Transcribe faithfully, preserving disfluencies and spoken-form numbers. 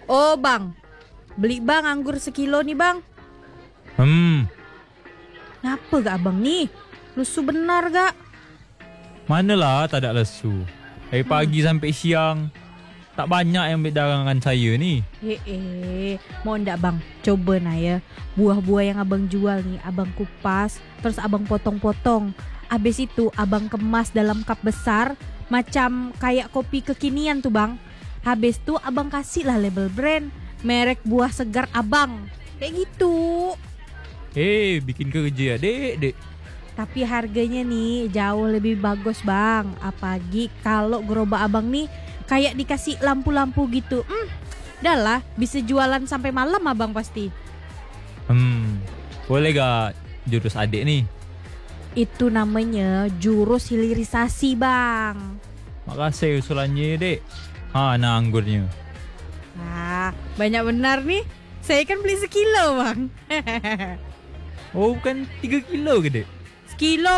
Oh bang, beli bang anggur sekilo nih bang. Hmm, Ngapa gak abang nih? Lusu benar gak? manalah tak ada lesu. Dari pagi sampai siang, tak banyak yang berdagangan saya ni. Eh, eh, mau ndak bang? Coba nah ya, buah-buah yang abang jual nih, abang kupas, terus abang potong-potong. Habis itu abang kemas dalam cup besar, macam kayak kopi kekinian tuh bang. Habis itu abang kasih lah label brand, merek buah segar abang. Kayak gitu. Eh, bikin kerja dek, dek. Tapi harganya nih jauh lebih bagus bang. Apalagi kalau gerobak abang nih kayak dikasih lampu-lampu gitu. Hmm, dah lah bisa jualan sampai malam abang pasti. Hmm, boleh gak jurus adik ni? Itu namanya jurus hilirisasi bang. Makasih usulannya dek. Ha, nah anggurnya. Ah, banyak benar nih. Saya kan beli sekilo bang. Oh, bukan tiga kilo ke dek? Sekilo